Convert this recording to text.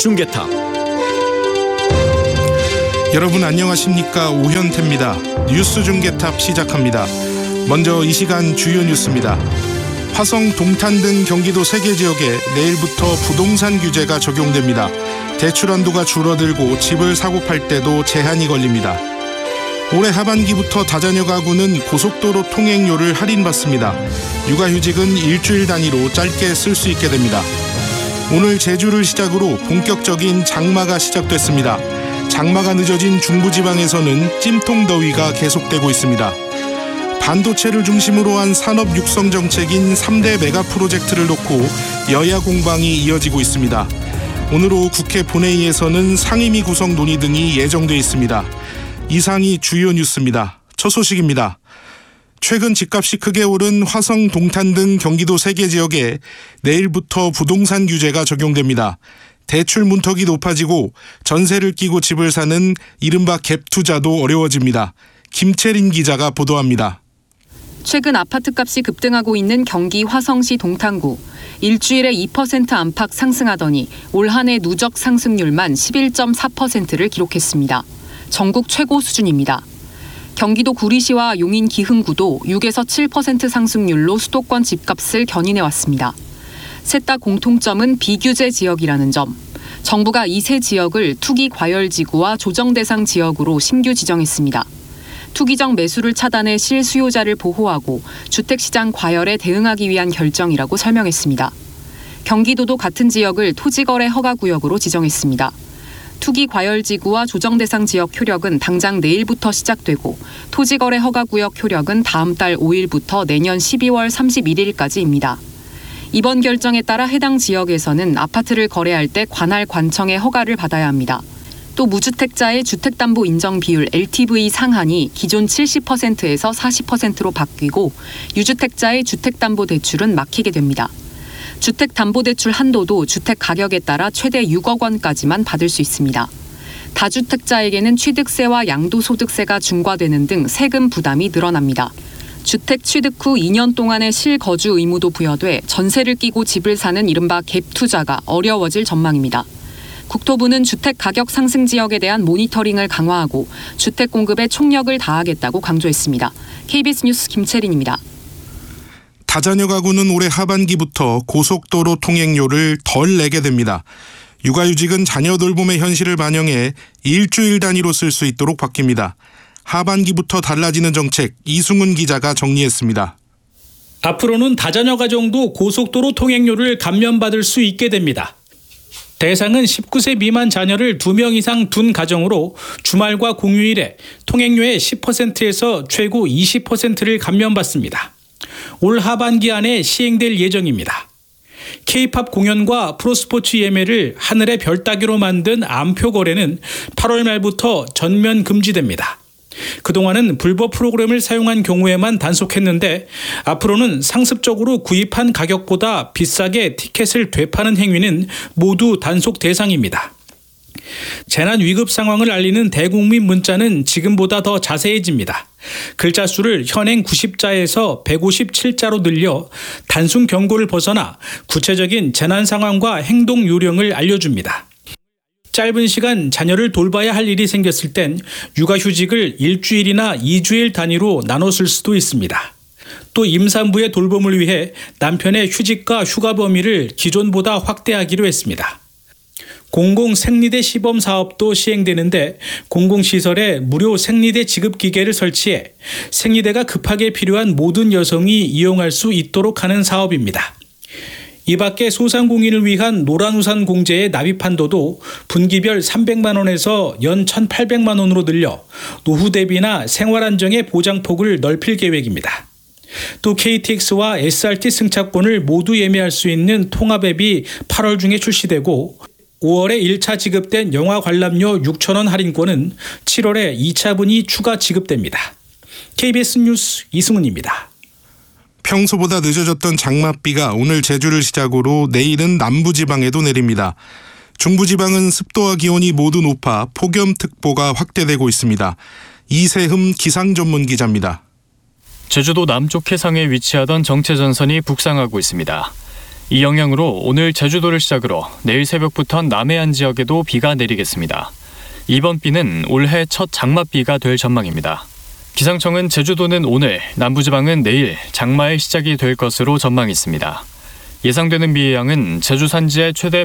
중계탑. 여러분 안녕하십니까? 오현태입니다. 뉴스 중계탑 시작합니다. 먼저 이 시간 주요 뉴스입니다. 화성, 동탄 등 경기도 3개 지역에 내일부터 부동산 규제가 적용됩니다. 대출 한도가 줄어들고 집을 사고 팔 때도 제한이 걸립니다. 올해 하반기부터 다자녀 가구는 고속도로 통행료를 할인받습니다. 육아휴직은 일주일 단위로 짧게 쓸 수 있게 됩니다. 오늘 제주를 시작으로 본격적인 장마가 시작됐습니다. 장마가 늦어진 중부지방에서는 찜통더위가 계속되고 있습니다. 반도체를 중심으로 한 산업 육성 정책인 3대 메가 프로젝트를 놓고 여야 공방이 이어지고 있습니다. 오늘 오후 국회 본회의에서는 상임위 구성 논의 등이 예정돼 있습니다. 이상이 주요 뉴스입니다. 첫 소식입니다. 최근 집값이 크게 오른 화성, 동탄 등 경기도 3개 지역에 내일부터 부동산 규제가 적용됩니다. 대출 문턱이 높아지고 전세를 끼고 집을 사는 이른바 갭 투자도 어려워집니다. 김채린 기자가 보도합니다. 최근 아파트값이 급등하고 있는 경기 화성시 동탄구. 일주일에 2% 안팎 상승하더니 올 한 해 누적 상승률만 11.4%를 기록했습니다. 전국 최고 수준입니다. 경기도 구리시와 용인 기흥구도 6에서 7% 상승률로 수도권 집값을 견인해왔습니다. 셋 다 공통점은 비규제 지역이라는 점. 정부가 이 세 지역을 투기 과열지구와 조정 대상 지역으로 신규 지정했습니다. 투기적 매수를 차단해 실수요자를 보호하고 주택시장 과열에 대응하기 위한 결정이라고 설명했습니다. 경기도도 같은 지역을 토지거래 허가구역으로 지정했습니다. 투기 과열지구와 조정 대상 지역 효력은 당장 내일부터 시작되고 토지거래 허가구역 효력은 다음 달 5일부터 내년 12월 31일까지입니다. 이번 결정에 따라 해당 지역에서는 아파트를 거래할 때 관할 관청의 허가를 받아야 합니다. 또 무주택자의 주택담보 인정 비율 LTV 상한이 기존 70%에서 40%로 바뀌고 유주택자의 주택담보대출은 막히게 됩니다. 주택담보대출 한도도 주택 가격에 따라 최대 6억 원까지만 받을 수 있습니다. 다주택자에게는 취득세와 양도소득세가 중과되는 등 세금 부담이 늘어납니다. 주택 취득 후 2년 동안의 실거주 의무도 부여돼 전세를 끼고 집을 사는 이른바 갭 투자가 어려워질 전망입니다. 국토부는 주택 가격 상승 지역에 대한 모니터링을 강화하고 주택 공급에 총력을 다하겠다고 강조했습니다. KBS 뉴스 김채린입니다. 다자녀 가구는 올해 하반기부터 고속도로 통행료를 덜 내게 됩니다. 육아휴직은 자녀 돌봄의 현실을 반영해 일주일 단위로 쓸 수 있도록 바뀝니다. 하반기부터 달라지는 정책, 이승훈 기자가 정리했습니다. 앞으로는 다자녀 가정도 고속도로 통행료를 감면받을 수 있게 됩니다. 대상은 19세 미만 자녀를 2명 이상 둔 가정으로 주말과 공휴일에 통행료의 10%에서 최고 20%를 감면받습니다. 올 하반기 안에 시행될 예정입니다. K-팝 공연과 프로스포츠 예매를 하늘의 별 따기로 만든 암표 거래는 8월 말부터 전면 금지됩니다. 그동안은 불법 프로그램을 사용한 경우에만 단속했는데 앞으로는 상습적으로 구입한 가격보다 비싸게 티켓을 되파는 행위는 모두 단속 대상입니다. 재난 위급 상황을 알리는 대국민 문자는 지금보다 더 자세해집니다. 글자 수를 현행 90자에서 157자로 늘려 단순 경고를 벗어나 구체적인 재난 상황과 행동 요령을 알려줍니다. 짧은 시간 자녀를 돌봐야 할 일이 생겼을 땐 육아휴직을 일주일이나 2주일 단위로 나눠 쓸 수도 있습니다. 또 임산부의 돌봄을 위해 남편의 휴직과 휴가 범위를 기존보다 확대하기로 했습니다. 공공생리대 시범 사업도 시행되는데 공공시설에 무료 생리대 지급 기계를 설치해 생리대가 급하게 필요한 모든 여성이 이용할 수 있도록 하는 사업입니다. 이 밖에 소상공인을 위한 노란우산 공제의 납입 한도도 분기별 300만 원에서 연 1,800만 원으로 늘려 노후 대비나 생활안정의 보장폭을 넓힐 계획입니다. 또 KTX와 SRT 승차권을 모두 예매할 수 있는 통합앱이 8월 중에 출시되고 5월에 1차 지급된 영화 관람료 6,000원 할인권은 7월에 2차분이 추가 지급됩니다. KBS 뉴스 이승훈입니다. 평소보다 늦어졌던 장맛비가 오늘 제주를 시작으로 내일은 남부지방에도 내립니다. 중부지방은 습도와 기온이 모두 높아 폭염특보가 확대되고 있습니다. 이세흠 기상전문기자입니다. 제주도 남쪽 해상에 위치하던 정체전선이 북상하고 있습니다. 이 영향으로 오늘 제주도를 시작으로 내일 새벽부터 남해안 지역에도 비가 내리겠습니다. 이번 비는 올해 첫 장맛비가 될 전망입니다. 기상청은 제주도는 오늘, 남부지방은 내일 장마의 시작이 될 것으로 전망했습니다. 예상되는 비의 양은 제주 산지의 최대